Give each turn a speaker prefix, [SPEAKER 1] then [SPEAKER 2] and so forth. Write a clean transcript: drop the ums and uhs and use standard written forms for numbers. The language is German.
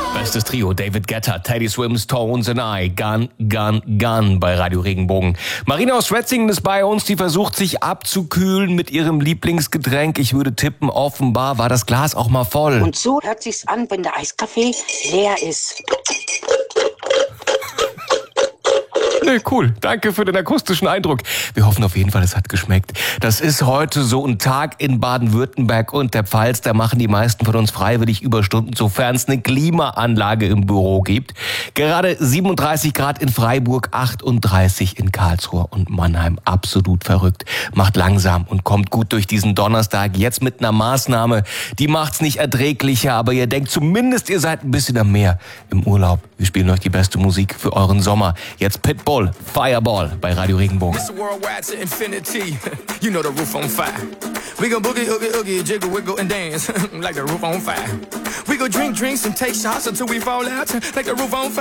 [SPEAKER 1] Bestes Trio, David Guetta, Teddy Swims, Tones and I, Gun, Gun, Gun bei Radio Regenbogen. Marina aus Schwetzingen ist bei uns, die versucht sich abzukühlen mit ihrem Lieblingsgetränk. Ich würde tippen, offenbar war das Glas auch mal voll.
[SPEAKER 2] Und so hört sich's an, wenn der Eiskaffee leer ist.
[SPEAKER 1] Nee, cool. Danke für den akustischen Eindruck. Wir hoffen auf jeden Fall, es hat geschmeckt. Das ist heute so ein Tag in Baden-Württemberg und der Pfalz. Da machen die meisten von uns freiwillig Überstunden, sofern es eine Klimaanlage im Büro gibt. Gerade 37 Grad in Freiburg, 38 in Karlsruhe und Mannheim. Absolut verrückt. Macht langsam und kommt gut durch diesen Donnerstag. Jetzt mit einer Maßnahme, die macht's nicht erträglicher, aber ihr denkt zumindest, ihr seid ein bisschen am Meer im Urlaub. Wir spielen euch die beste Musik für euren Sommer. Jetzt Pitbull, Fireball bei Radio Regenbogen.
[SPEAKER 3] It's worldwide to infinity. You know the roof on fire. We go boogie, oogie, oogie, jiggle, wiggle, and dance like the roof on fire. We go drink drinks and take shots until we fall out like the roof on fire.